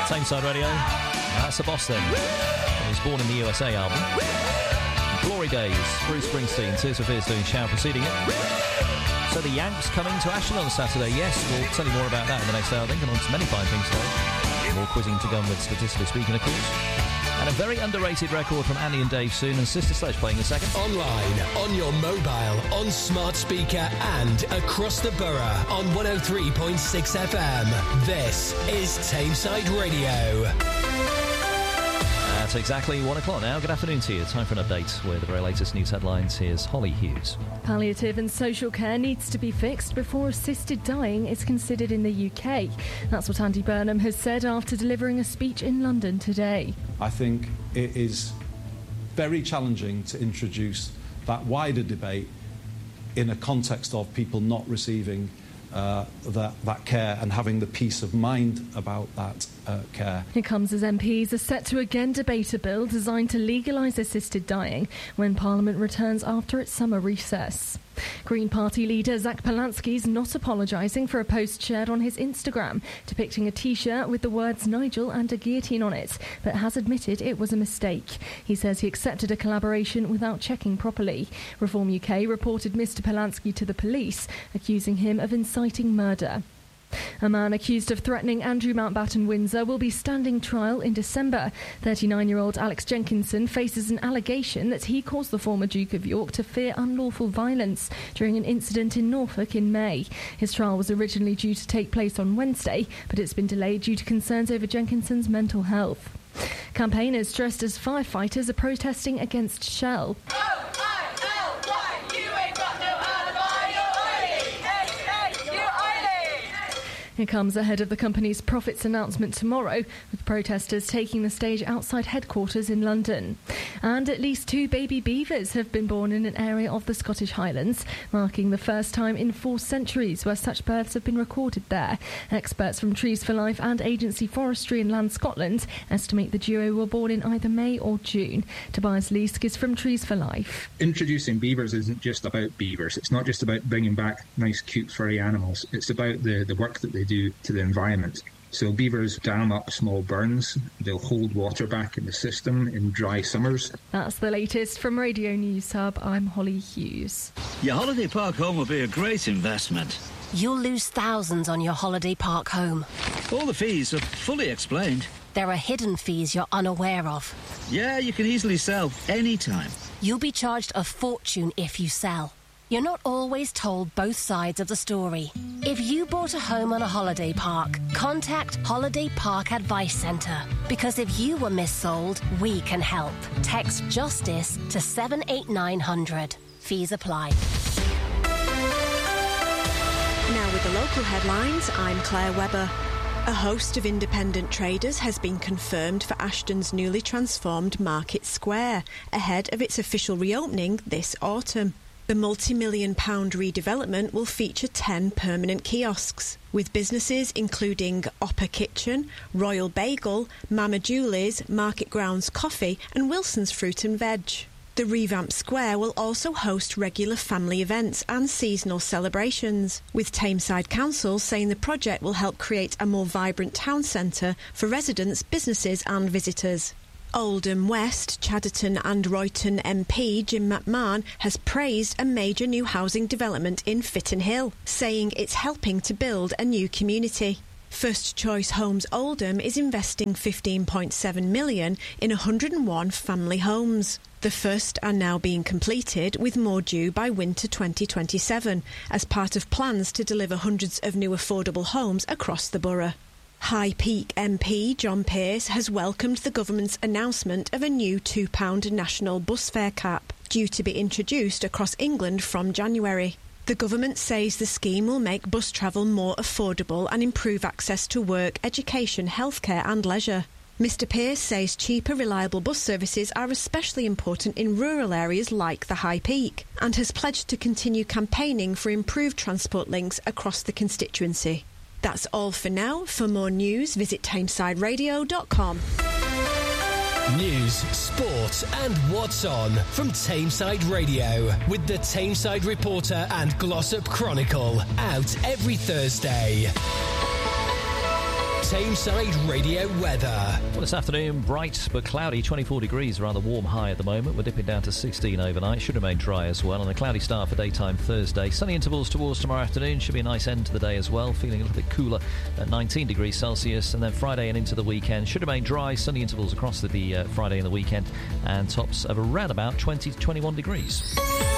Tameside Radio. That's the boss thing. He was born in the USA album. Glory Days, Bruce Springsteen, Tears for Fears doing Shower preceding it. So the Yanks coming to Ashton on Saturday. Yes, we'll tell you more about that in the next hour, I think, and on to many fine things today. More quizzing to come with Statistically Speaking, of course. And a very underrated record from Andy and Dave soon, and Sister Sledge playing in a second. Online, on your mobile, on smart speaker, and across the borough on 103.6 FM. This is Tameside Radio. It's exactly 1 o'clock now. Good afternoon to you. Time for an update with the very latest news headlines. Here's Holly Hughes. Palliative and social care needs to be fixed before assisted dying is considered in the UK. That's what Andy Burnham has said after delivering a speech in London today. I think it is very challenging to introduce that wider debate in a context of people not receiving that care and having the peace of mind about that care. It comes as MPs are set to again debate a bill designed to legalise assisted dying when Parliament returns after its summer recess. Green Party leader Zach Polansky's not apologising for a post shared on his Instagram depicting a T-shirt with the words Nigel and a guillotine on it, but has admitted it was a mistake. He says he accepted a collaboration without checking properly. Reform UK reported Mr Polansky to the police, accusing him of inciting murder. A man accused of threatening Andrew Mountbatten Windsor will be standing trial in December. 39-year-old Alex Jenkinson faces an allegation that he caused the former Duke of York to fear unlawful violence during an incident in Norfolk in May. His trial was originally due to take place on Wednesday, but it's been delayed due to concerns over Jenkinson's mental health. Campaigners dressed as firefighters are protesting against Shell. It comes ahead of the company's profits announcement tomorrow, with protesters taking the stage outside headquarters in London. And at least 2 baby beavers have been born in an area of the Scottish Highlands, marking the first time in 4 centuries where such births have been recorded there. Experts from Trees for Life and Agency Forestry and Land Scotland estimate the duo were born in either May or June. Tobias Leask is from Trees for Life. Introducing beavers isn't just about beavers. It's not just about bringing back nice, cute, furry animals. It's about the work that they do to the environment. So beavers dam up small burns. They'll hold water back in the system in dry summers. That's the latest from Radio News Hub. I'm Holly Hughes. Your holiday park home will be a great investment. You'll lose thousands on your holiday park home. All the fees are fully explained. There are hidden fees you're unaware of. Yeah, you can easily sell anytime. You'll be charged a fortune if you sell. You're not always told both sides of the story. If you bought a home on a holiday park, contact Holiday Park Advice Centre. Because if you were missold, we can help. Text JUSTICE to 78900. Fees apply. Now with the local headlines, I'm Claire Webber. A host of independent traders has been confirmed for Ashton's newly transformed Market Square, ahead of its official reopening this autumn. The multi-million-pound redevelopment will feature 10 permanent kiosks, with businesses including Oppa Kitchen, Royal Bagel, Mama Julie's, Market Grounds Coffee and Wilson's Fruit and Veg. The revamped square will also host regular family events and seasonal celebrations, with Tameside Council saying the project will help create a more vibrant town centre for residents, businesses and visitors. Oldham West, Chadderton and Royton MP Jim McMahon has praised a major new housing development in Fitton Hill, saying it's helping to build a new community. First Choice Homes Oldham is investing $15.7 million in 101 family homes. The first are now being completed, with more due by winter 2027, as part of plans to deliver hundreds of new affordable homes across the borough. High Peak MP John Pearce has welcomed the government's announcement of a new £2 national bus fare cap, due to be introduced across England from January. The government says the scheme will make bus travel more affordable and improve access to work, education, healthcare and leisure. Mr Pearce says cheaper, reliable bus services are especially important in rural areas like the High Peak, and has pledged to continue campaigning for improved transport links across the constituency. That's all for now. For more news, visit tamesideradio.com. News, sport and what's on from Tameside Radio, with the Tameside Reporter and Glossop Chronicle, out every Thursday. Tameside Radio weather. Well, this afternoon, bright but cloudy, 24 degrees, rather warm high at the moment. We're dipping down to 16 overnight. Should remain dry as well. And a cloudy start for daytime Thursday. Sunny intervals towards tomorrow afternoon. Should be a nice end to the day as well. Feeling a little bit cooler at 19 degrees Celsius. And then Friday and into the weekend should remain dry. Sunny intervals across the Friday and the weekend. And tops of around about 20 to 21 degrees.